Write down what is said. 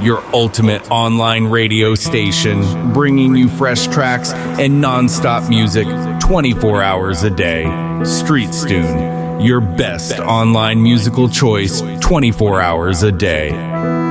your ultimate online radio station, bringing you fresh tracks and non-stop music 24 hours a day. StreetStune, your best online musical choice 24 hours a day.